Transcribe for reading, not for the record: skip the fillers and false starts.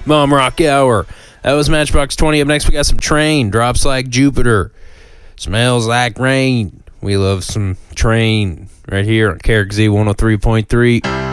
Mom Rock Hour. That was Matchbox 20. Up next, we got some Train. Drops Like Jupiter. Smells Like Rain. We love some Train right here on KRXZ 103.3.